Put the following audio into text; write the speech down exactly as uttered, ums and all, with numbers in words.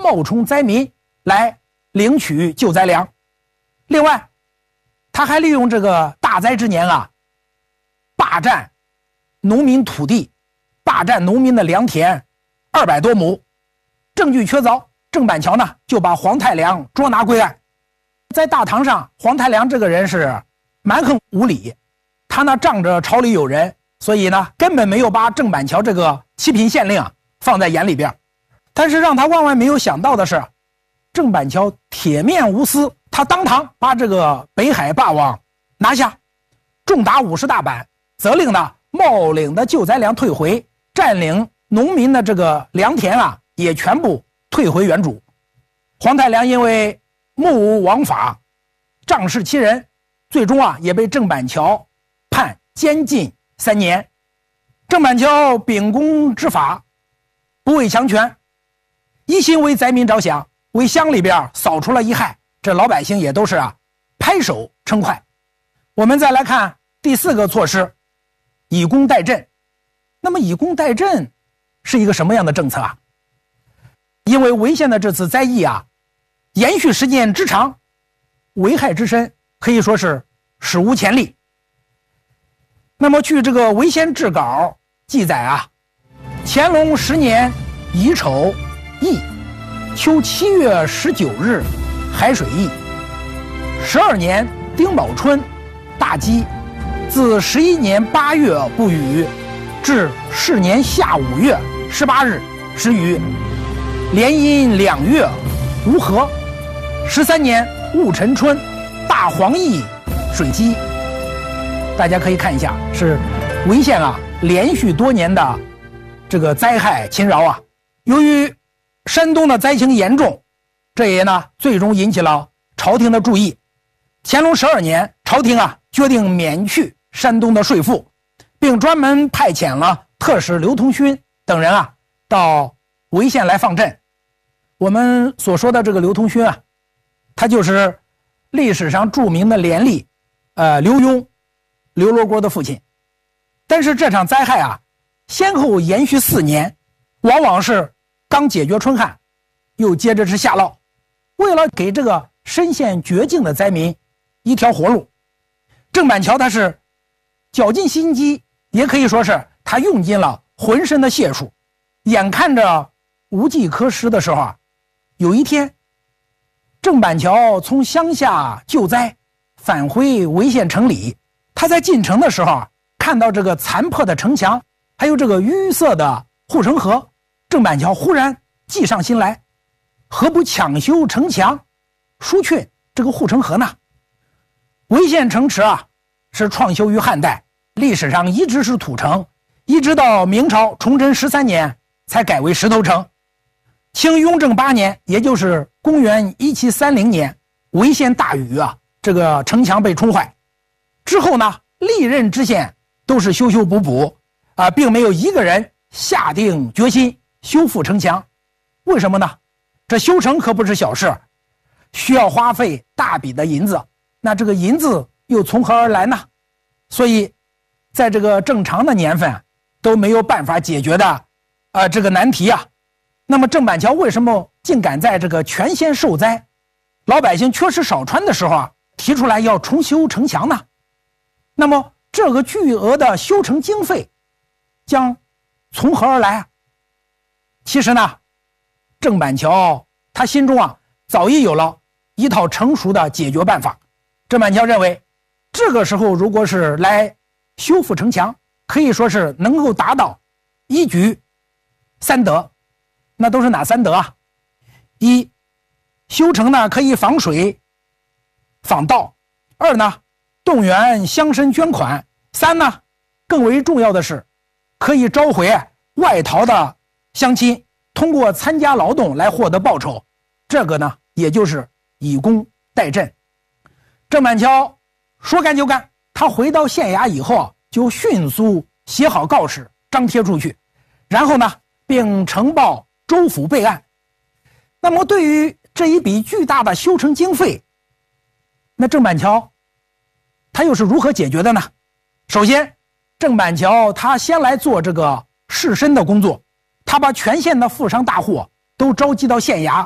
冒充灾民来领取救灾粮。另外，他还利用这个大灾之年啊，霸占农民土地，霸占农民的良田二百多亩。证据确凿，郑板桥呢就把黄太良捉拿归案。在大堂上，黄太良这个人是蛮横无理，他呢仗着朝里有人，所以呢根本没有把郑板桥这个七品县令啊放在眼里边。但是让他万万没有想到的是，郑板桥铁面无私，他当堂把这个北海霸王拿下，重打五十大板，责令呢冒领的救灾粮退回，占领农民的这个良田啊也全部退回原主。黄太良因为目无王法，仗势欺人，最终啊也被郑板桥判监禁三年。郑板桥秉公执法，不畏强权，一心为灾民着想，为乡里边扫除了一害，这老百姓也都是啊拍手称快。我们再来看第四个措施，以工代赈。那么以工代赈是一个什么样的政策啊？因为潍县的这次灾疫啊延续时间之长，危害之深，可以说是史无前例。那么据这个潍县志稿记载啊，乾隆十年乙丑役，秋七月十九日海水役，十二年丁卯春大饥，自十一年八月不雨，至是年夏五月十八日时雨，连阴两月无禾。十三年戊辰春大黄翼水饥。大家可以看一下，是潍县啊连续多年的这个灾害侵扰啊。由于山东的灾情严重，这也呢最终引起了朝廷的注意。乾隆十二年，朝廷啊决定免去山东的税赋，并专门派遣了特使刘同勋等人啊到潍县来放赈。我们所说的这个刘同勋啊，他就是历史上著名的廉吏，呃，刘墉，刘罗锅的父亲。但是这场灾害啊，先后延续四年，往往是刚解决春旱，又接着是夏涝。为了给这个身陷绝境的灾民一条活路，郑板桥他是绞尽心机，也可以说是他用尽了浑身的解数。眼看着无计可施的时候啊，有一天，郑板桥从乡下救灾返回潍县城里，他在进城的时候啊，看到这个残破的城墙，还有这个淤塞的护城河，郑板桥忽然计上心来，何不抢修城墙，疏浚这个护城河呢？潍县城池啊是创修于汉代，历史上一直是土城，一直到明朝崇祯十三年才改为石头城。清雍正八年，也就是公元一七三零年，潍县大雨啊，这个城墙被冲坏。之后呢，历任知县都是修修补补啊，并没有一个人下定决心修复城墙。为什么呢？这修城可不是小事，需要花费大笔的银子。那这个银子又从何而来呢？所以，在这个正常的年份都没有办法解决的啊、呃、这个难题啊。那么郑板桥为什么竟敢在这个全县受灾、老百姓缺食少穿的时候啊，提出来要重修城墙呢？那么这个巨额的修城经费将从何而来啊？其实呢，郑板桥他心中啊早已有了一套成熟的解决办法。郑板桥认为，这个时候如果是来修复城墙，可以说是能够达到一举三得。那都是哪三得啊？一，修城呢可以防水防盗；二呢，动员乡绅捐款；三呢，更为重要的是，可以召回外逃的乡亲，通过参加劳动来获得报酬。这个呢，也就是以工代赈。郑板桥说干就干，他回到县衙以后就迅速写好告示张贴出去，然后呢，并呈报州府备案。那么对于这一笔巨大的修城经费，那郑板桥他又是如何解决的呢？首先，郑板桥他先来做这个士绅的工作，他把全县的富商大户都召集到县衙